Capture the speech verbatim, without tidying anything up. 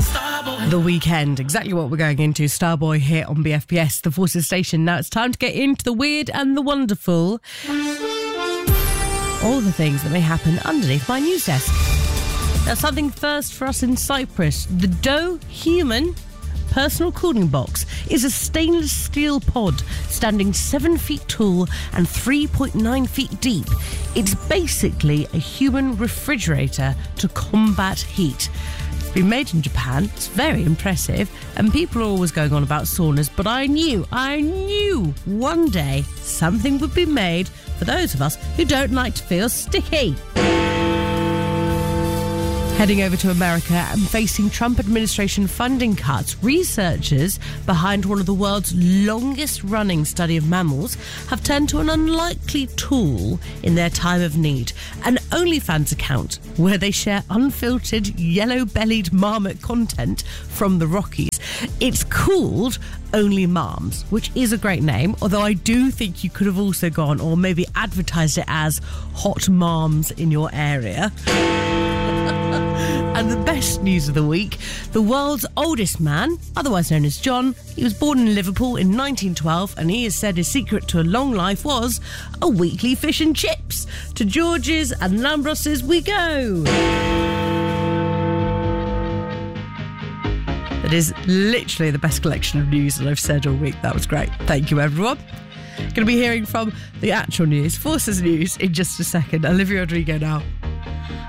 The weekend, exactly what we're going into. Starboy here on B F P S, the Forces station. Now it's time to get into the weird and the wonderful. All the things that may happen underneath my news desk. Now, something first for us in Cyprus. The Doe Human personal cooling box is a stainless steel pod standing seven feet tall and three point nine feet deep. It's basically a human refrigerator to combat heat. It's been made in Japan. It's very impressive, and people are always going on about saunas, but I knew, I knew one day something would be made for those of us who don't like to feel sticky. Heading over to America and facing Trump administration funding cuts, researchers behind one of the world's longest-running study of mammals have turned to an unlikely tool in their time of need, an OnlyFans account where they share unfiltered, yellow-bellied marmot content from the Rockies. It's called Only Moms, which is a great name, although I do think you could have also gone or maybe advertised it as Hot Moms in your area. And the best news of the week, the world's oldest man, otherwise known as John, he was born in Liverpool in nineteen twelve, and he has said his secret to a long life was a weekly fish and chips. To George's and Lambros's we go. That is literally the best collection of news that I've said all week. That was great. Thank you, everyone. Going to be hearing from the actual news, Forces News, in just a second. Olivia Rodrigo now.